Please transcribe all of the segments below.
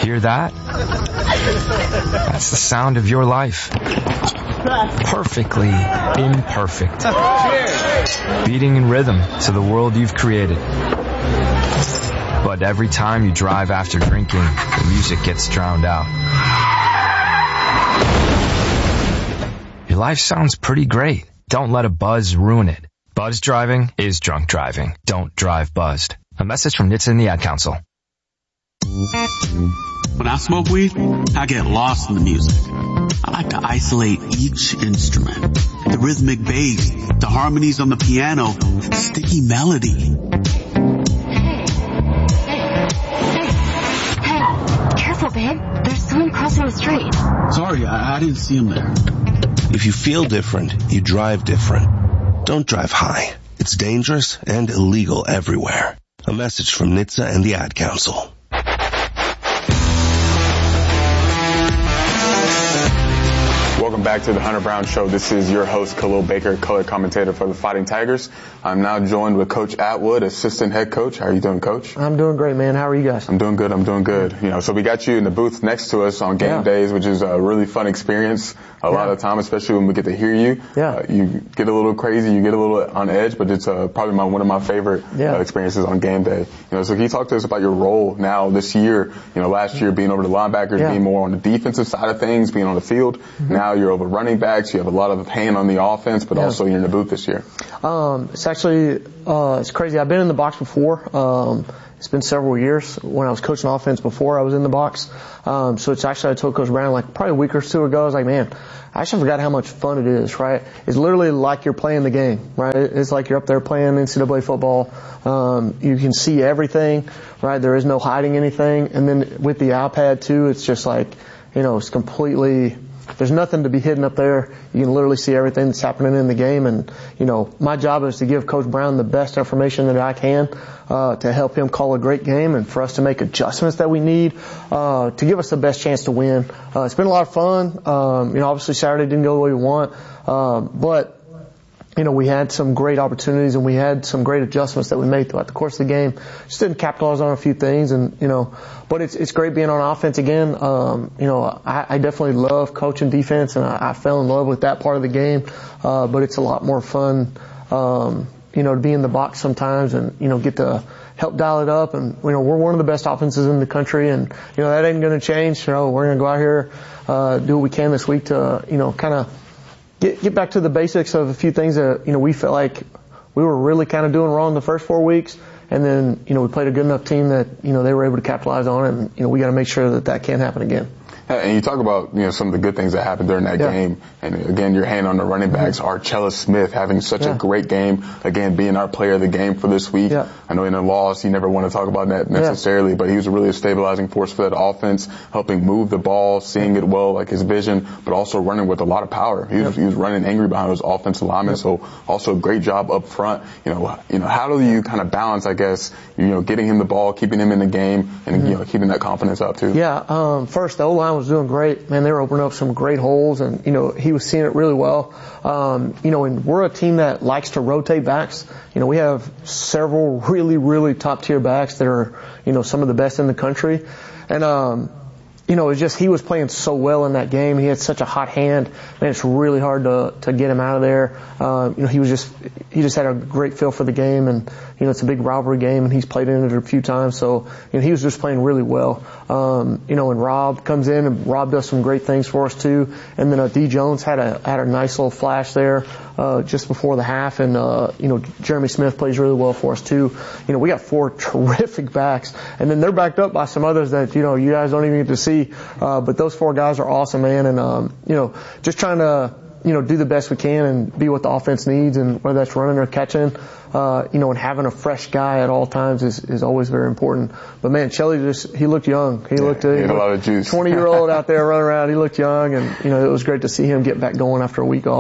Hear that? That's the sound of your life. Perfectly imperfect. Beating in rhythm to the world you've created. But every time you drive after drinking, the music gets drowned out. Your life sounds pretty great. Don't let a buzz ruin it. Buzz driving is drunk driving. Don't drive buzzed. A message from NHTSA and the Ad Council. When I smoke weed, I get lost in the music. I like to isolate each instrument. The rhythmic bass, the harmonies on the piano, the sticky melody. Hey, careful, babe. There's someone crossing the street. Sorry, I didn't see him there. If you feel different, you drive different. Don't drive high. It's dangerous and illegal everywhere. A message from NHTSA and the Ad Council. Welcome back to the Hunter Brown Show. This is your host, Khalil Baker, color commentator for the Fighting Tigers. I'm now joined with Coach Atwood, assistant head coach. How are you doing, Coach? I'm doing great, man. How are you guys? I'm doing good. You know, so we got you in the booth next to us on game days, which is a really fun experience. A lot of the time, especially when we get to hear you. You get a little crazy, you get a little on edge, but it's probably one of my favorite experiences on game day. You know, so can you talk to us about your role now this year? You know, last year being over the linebackers, being more on the defensive side of things, being on the field. Mm-hmm. Now you're over running backs. You have a lot of hand on the offense, but also you're in the booth this year. It's actually it's crazy. I've been in the box before. It's been several years. When I was coaching offense before, I was in the box. So it's actually, I told Coach Brown, like, probably a week or two ago, I was like, man, I actually forgot how much fun it is, right? It's literally like you're playing the game, right? It's like you're up there playing NCAA football. You can see everything, right? There is no hiding anything. And then with the iPad, too, it's just like, you know, it's completely, there's nothing to be hidden up there. You can literally see everything that's happening in the game. And, you know, my job is to give Coach Brown the best information that I can to help him call a great game and for us to make adjustments that we need to give us the best chance to win. It's been a lot of fun. You know, obviously Saturday didn't go the way we want. But, you know, we had some great opportunities and we had some great adjustments that we made throughout the course of the game. Just didn't capitalize on a few things and, you know, but it's great being on offense again. You know, I definitely love coaching defense and I fell in love with that part of the game. But it's a lot more fun, you know, to be in the box sometimes and, you know, get to help dial it up. And, you know, we're one of the best offenses in the country and, you know, that ain't going to change. You know, we're going to go out here, do what we can this week to, you know, kind of get back to the basics of a few things that, you know, we felt like we were really kind of doing wrong the first 4 weeks. And then, you know, we played a good enough team that, you know, they were able to capitalize on it. And, you know, we got to make sure that that can't happen again. And you talk about, you know, some of the good things that happened during that game. And again, your hand on the running backs, Archella Smith having such a great game. Again, being our player of the game for this week. I know in a loss, you never want to talk about that necessarily, but he was really a stabilizing force for that offense, helping move the ball, seeing it well, like his vision, but also running with a lot of power. He was running angry behind his offensive linemen. So also a great job up front. You know, how do you kind of balance, I guess, you know, getting him the ball, keeping him in the game and, you know, keeping that confidence up too? First, the O-line was doing great. Man, they were opening up some great holes and, you know, he was seeing it really well. You know, and we're a team that likes to rotate backs. You know, we have several really, really top tier backs that are, you know, some of the best in the country. And, you know, it's just he was playing so well in that game. He had such a hot hand. Man, it's really hard to get him out of there. You know, he just had a great feel for the game, and you know, it's a big rivalry game, and he's played in it a few times. So, you know, he was just playing really well. You know, and Rob comes in, and Rob does some great things for us too. And then D. Jones had a nice little flash there just before the half, and you know, Jeremy Smith plays really well for us too. You know, we got 4 terrific backs, and then they're backed up by some others that, you know, you guys don't even get to see. But those 4 guys are awesome, man. And, you know, just trying to, you know, do the best we can and be what the offense needs, and whether that's running or catching, you know, and having a fresh guy at all times is always very important. But man, Shelly he looked young. He looked a lot of juice. 20-year-old out there running around. He looked young, and, you know, it was great to see him get back going after a week off.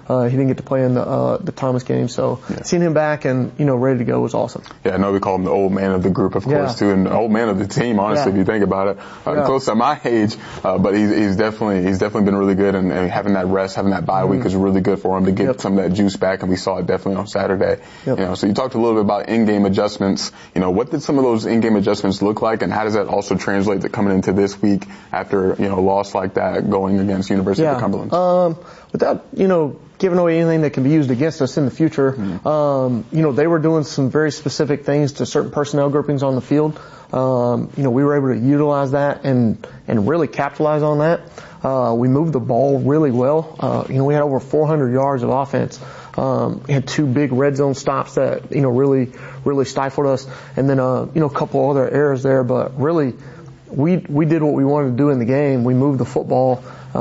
He didn't get to play in the Thomas game. So seeing him back and, ready to go was awesome. Yeah, I know we call him the old man of the group, of course, too, and the old man of the team, honestly, if you think about it. Close to my age, but he's definitely been really good, and having that rest, having that bye week is really good for him to get some of that juice back, and we saw it definitely on Saturday. So you talked a little bit about in-game adjustments. What did some of those in-game adjustments look like, and how does that also translate to coming into this week after, a loss like that going against University of Cumberland? Without, giving away anything that can be used against us in the future, they were doing some very specific things to certain personnel groupings on the field. We were able to utilize that and really capitalize on that. We moved the ball really well. We had over 400 yards of offense. We had 2 big red zone stops that, really stifled us. And then, a couple other errors there, but really, we did what we wanted to do in the game. We moved the football,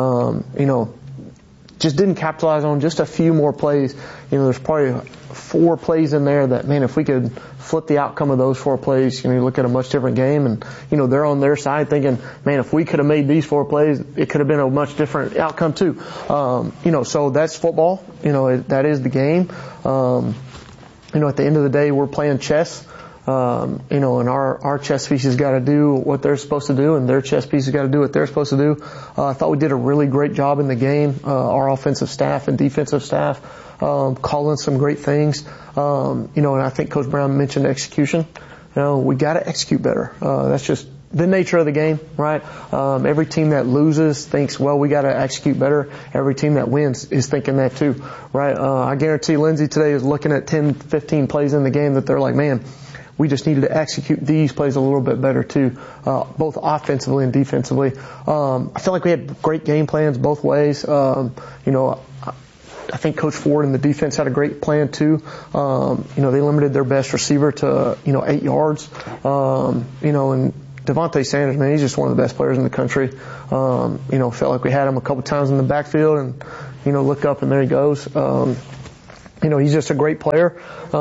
just didn't capitalize on just a few more plays. There's probably 4 plays in there that, man, if we could flip the outcome of those 4 plays, you look at a much different game, and, they're on their side thinking, man, if we could have made these 4 plays, it could have been a much different outcome too. So that's football. That is the game. At the end of the day, we're playing chess. And our chess pieces got to do what they're supposed to do, and their chess pieces got to do what they're supposed to do. I thought we did a really great job in the game. Our offensive staff and defensive staff, calling some great things. And I think Coach Brown mentioned execution. We got to execute better. That's just the nature of the game, right? Every team that loses thinks, well, we got to execute better. Every team that wins is thinking that too, right? I guarantee Lindsey today is looking at 10, 15 plays in the game that they're like, man, we just needed to execute these plays a little bit better too, both offensively and defensively. I feel like we had great game plans both ways. I think Coach Ford and the defense had a great plan too. They limited their best receiver to, 8 yards. And Devontae Sanders, man, he's just one of the best players in the country. Felt like we had him a couple times in the backfield and, look up and there he goes. He's just a great player.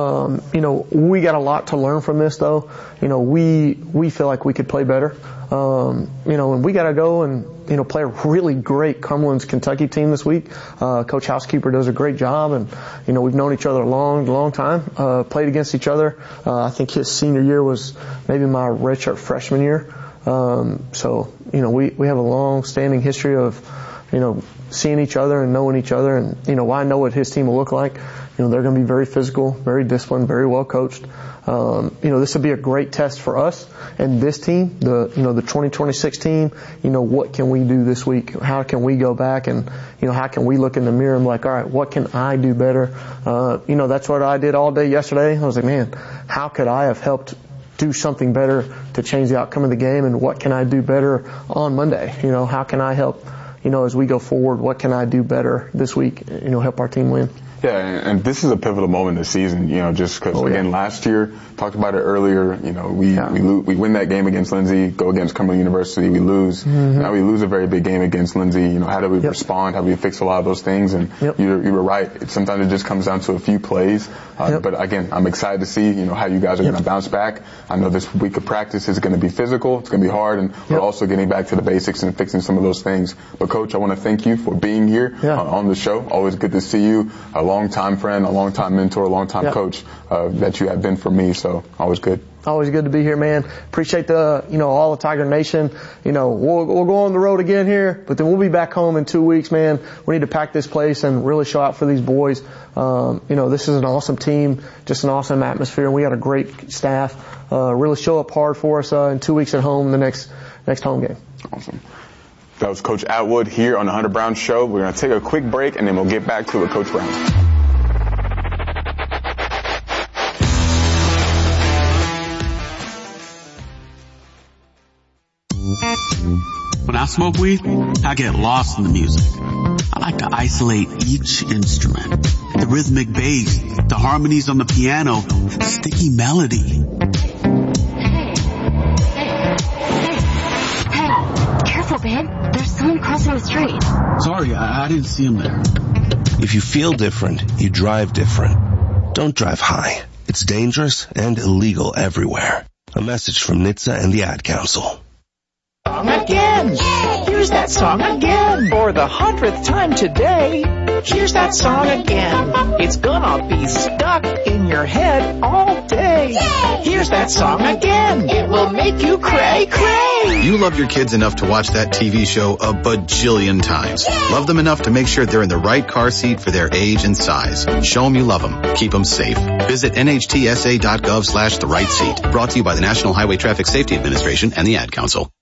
We got a lot to learn from this though. We feel like we could play better. And we got to go and, play a really great Cumberland's Kentucky team this week. Coach Housekeeper does a great job, and, we've known each other a long time, played against each other. I think his senior year was maybe my redshirt freshman year. So, we have a long-standing history of, seeing each other and knowing each other, and, I know what his team will look like. They're going to be very physical, very disciplined, very well coached. This will be a great test for us and this team, the 2026 team. What can we do this week? How can we go back and, how can we look in the mirror and be like, all right, what can I do better? That's what I did all day yesterday. I was like, man, how could I have helped do something better to change the outcome of the game? And what can I do better on Monday? How can I help, as we go forward, what can I do better this week, help our team win? Yeah, and this is a pivotal moment in the season, just because, again, last year, talked about it earlier, we win that game against Lindsey, go against Cumberland University, we lose. Mm-hmm. Now we lose a very big game against Lindsey. How do we respond? How do we fix a lot of those things? And you were right. Sometimes it just comes down to a few plays. But again, I'm excited to see, how you guys are going to bounce back. I know this week of practice is going to be physical. It's going to be hard, and we're also getting back to the basics and fixing some of those things. But Coach, I want to thank you for being here on the show. Always good to see you. A long-time friend, a long-time mentor, a long-time coach that you have been for me. So always good. Always good to be here, man. Appreciate all the Tiger Nation. We'll go on the road again here, but then we'll be back home in 2 weeks, man. We need to pack this place and really show out for these boys. This is an awesome team, just an awesome atmosphere, and we got a great staff. Really show up hard for us in 2 weeks at home, the next home game. Awesome. That was Coach Atwood here on the Hunter Brown Show. We're going to take a quick break, and then we'll get back to it, Coach Brown. When I smoke weed, I get lost in the music. I like to isolate each instrument. The rhythmic bass, the harmonies on the piano, the sticky melody. Hey, careful, babe. There's someone crossing the street. Sorry, I didn't see him there. If you feel different, you drive different. Don't drive high. It's dangerous and illegal everywhere. A message from NHTSA and the Ad Council. Again! Here's that song again! For the 100th time today, Here's that song again. It's gonna be stuck in your head all day. Yay! Here's that song again. It will make you cray cray. You love your kids enough to watch that TV show a bajillion times. Yay! Love them enough to make sure they're in the right car seat for their age and size. Show them you love them. Keep them safe. Visit NHTSA.gov/the right seat. Brought to you by the National Highway Traffic Safety Administration and the Ad Council.